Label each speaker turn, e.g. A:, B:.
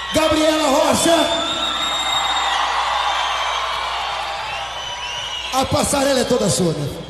A: Gabriela Rocha. A passarela é toda sua, né?